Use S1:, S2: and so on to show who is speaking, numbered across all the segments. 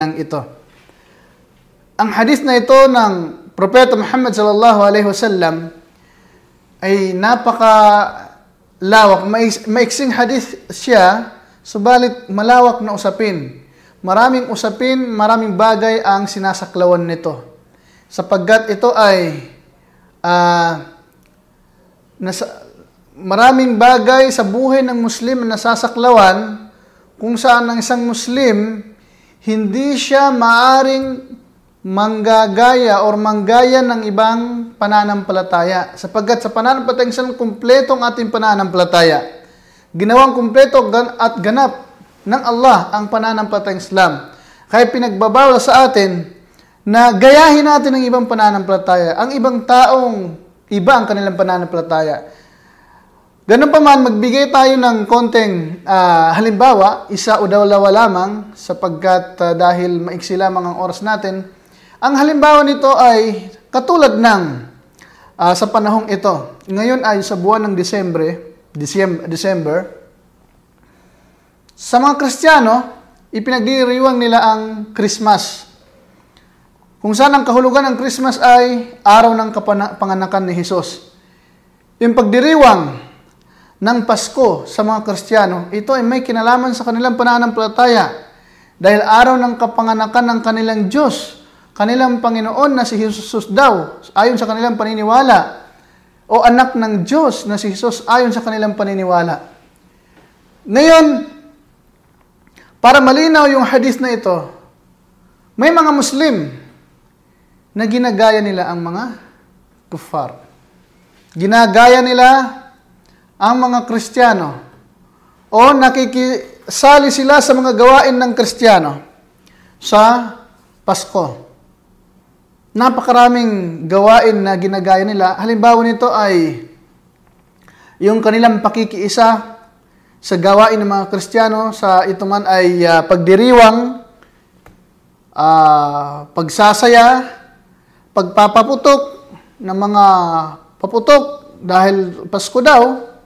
S1: ito. Ang hadith na ito ng Propeta Muhammad sallallahu alaihi wasallam ay napaka-lawak. Maiksing hadith siya, subalit malawak na usapin. Maraming usapin, maraming bagay ang sinasaklawan nito. Sapagkat ito ay maraming bagay sa buhay ng Muslim na nasasaklawan kung saan ang isang Muslim hindi siya maaring manggagaya or manggaya ng ibang pananampalataya. Sapagkat sa pananampalataya, isang kumpleto ang ating pananampalataya. Ginawang kumpleto at ganap ng Allah ang pananampalatayang Islam. Kaya pinagbabawal sa atin na gayahin natin ang ibang pananampalataya. Ang ibang taong iba ang kanilang pananampalataya. Ganun pa man, magbigay tayo ng konting halimbawa, isa o dalawa lamang, sapagkat dahil maiksi lamang ang oras natin. Ang halimbawa nito ay katulad ng sa panahong ito. Ngayon ay sa buwan ng December. Sa mga Kristiyano, ipinagdiriwang nila ang Christmas. Kung saan ang kahulugan ng Christmas ay araw ng panganakan ni Jesus. Yung pagdiriwang ng Pasko sa mga Kristiyano, ito ay may kinalaman sa kanilang pananampalataya. Dahil araw ng kapanganakan ng kanilang Diyos, kanilang Panginoon na si Jesus daw, ayon sa kanilang paniniwala, o anak ng Diyos na si Jesus ayon sa kanilang paniniwala. Ngayon, para malinaw yung hadith na ito, may mga Muslim na ginagaya nila ang mga kuffar. Ginagaya nila ang mga Kristiyano o nakikisali sila sa mga gawain ng Kristiyano sa Pasko. Napakaraming gawain na ginagaya nila. Halimbawa nito ay yung kanilang pakikiisa sa gawain ng mga Kristiyano, sa ito man ay pagdiriwang, pagsasaya, pagpapaputok ng mga paputok dahil Pasko daw,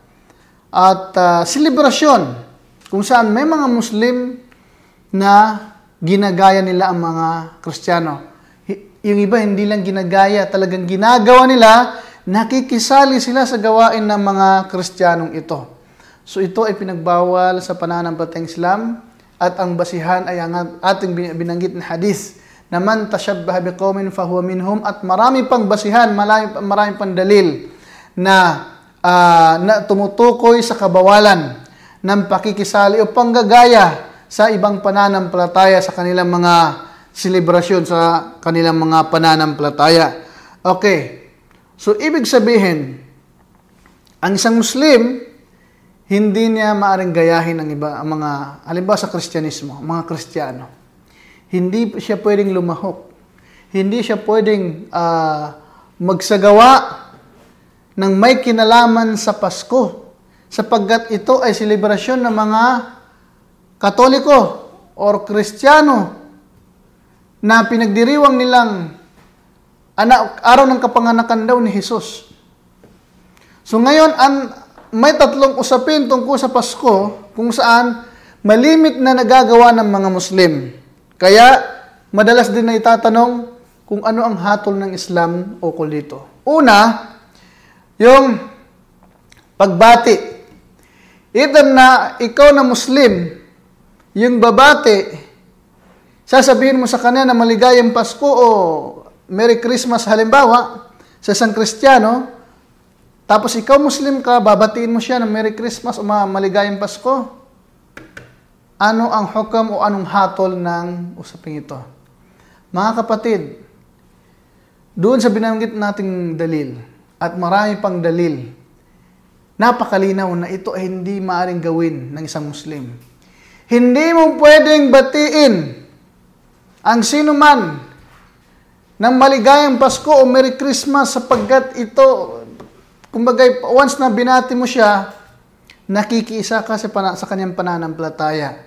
S1: at selebrasyon kung saan may mga Muslim na ginagaya nila ang mga Kristiyano. Yung iba hindi lang ginagaya, talagang ginagawa nila, nakikisali sila sa gawain ng mga Kristiyanong ito. So ito ay pinagbawal sa pananampalatayang Islam at ang basihan ay ang ating binanggit na hadith na man tashabbaha biqaumin fahuwa minhum, at marami pang basihan, marami pang dalil na tumutukoy sa kabawalan ng pakikisali o panggagaya sa ibang pananampalataya sa kanilang mga selebrasyon, sa kanilang mga pananampalataya. Okay. So, ibig sabihin, ang isang Muslim, hindi niya maaring gayahin ang iba, ang mga, halimbawa sa Kristyanismo, mga Kristiyano. Hindi siya pwedeng lumahok. Hindi siya pwedeng magsagawa ng may kinalaman sa Pasko, sapagkat ito ay selebrasyon ng mga Katoliko or Kristiyano na pinagdiriwang nilang araw ng kapanganakan daw ni Jesus. So ngayon, may tatlong usapin tungkol sa Pasko kung saan malimit na nagagawa ng mga Muslim. Kaya madalas din na itatanong kung ano ang hatol ng Islam ukol dito. Una, yung pagbati. Either na ikaw na Muslim, yung babati, sasabihin mo sa kanya na maligayang Pasko o Merry Christmas halimbawa, sa isang Kristiyano, tapos ikaw Muslim ka, babatiin mo siya ng Merry Christmas o maligayang Pasko. Ano ang hukam o anong hatol ng usaping ito? Mga kapatid, doon sa binanggit nating dalil, at marami pang dalil, napakalinaw na ito ay hindi maaaring gawin ng isang Muslim. Hindi mo pwedeng batiin ang sino man ng maligayang Pasko o Merry Christmas, sapagkat ito, kumbaga, once na binati mo siya, nakikiisa ka sa kanyang pananampalataya.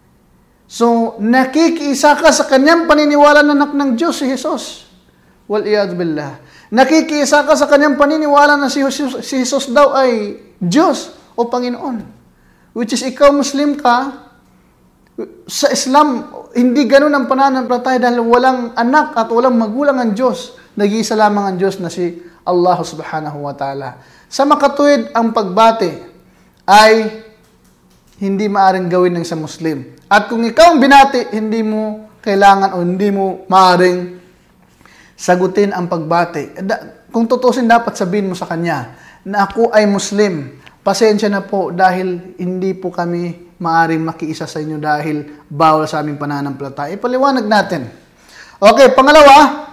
S1: So, nakikiisa ka sa kanyang paniniwala na anak ng Diyos si Jesus. Wal-iyad billah. Nakikiisa ka sa kanyang paniniwala na si Jesus daw ay Diyos o Panginoon. Which is ikaw Muslim ka, Sa Islam, hindi ganun ang pananampalataya dahil walang anak at walang magulang ang Diyos. Nag-iisa lamang ang Diyos na si Allah subhanahu wa ta'ala. Sa makatuwid, ang pagbati ay hindi maaring gawin ng isang Muslim. At kung ikaw ang binati, hindi mo kailangan o hindi mo maaring sagutin ang pagbati. Kung tutusin, dapat sabihin mo sa kanya na ako ay Muslim. Pasensya na po dahil hindi po kami maaring makiisa sa inyo dahil bawal sa aming pananampalataya. Ipaliwanag natin. Okay, pangalawa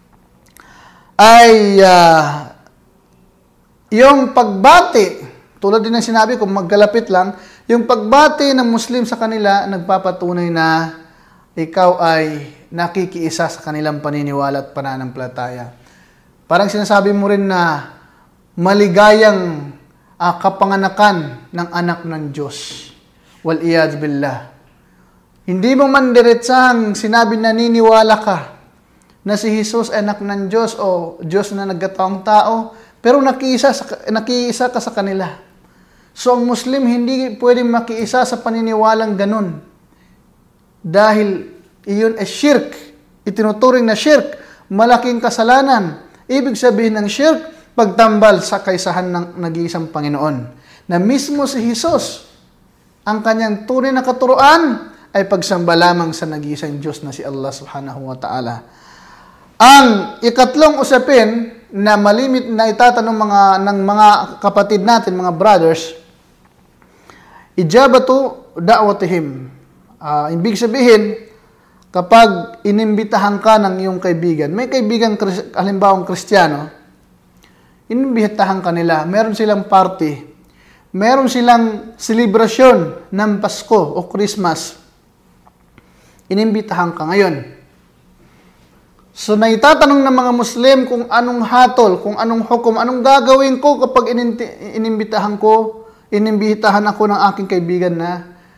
S1: ay yung pagbati. Tulad din ng sinabi ko, magkalapit lang. Yung pagbati ng Muslim sa kanila, nagpapatunay na ikaw ay nakikiisa sa kanilang paniniwala at pananampalataya. Parang sinasabi mo rin na maligayang kapanganakan ng anak ng Diyos. Wal-iyad billah. Hindi mo man diretsahang sinabi na niniwala ka na si Jesus ay anak ng Diyos o Diyos na nagkataong tao, pero nakiisa ka sa kanila. So ang Muslim hindi pwedeng makiisa sa paniniwalang ganun. Dahil iyon ay shirk. Itinuturing na shirk. Malaking kasalanan. Ibig sabihin ng shirk, pagtambal sa kaisahan ng nag-iisang Panginoon. Na mismo si Jesus, ang kanyang tunay na katuruan ay pagsamba lamang sa nag-iisang Diyos na si Allah subhanahu wa ta'ala. Ang ikatlong usapin na malimit na itatanong ng mga kapatid natin, mga brothers, ijabatu da'watihim. Ibig sabihin, kapag inimbitahan ka ng iyong kaibigan, may kaibigan halimbawang Kristiyano, inimbitahan ka nila, meron silang party, meron silang selebrasyon ng Pasko o Christmas, inimbitahan ka ngayon. So, naitatanong ng mga Muslim kung anong hatol, kung anong hukom, anong gagawin ko kapag inimbitahan ako ng aking kaibigan na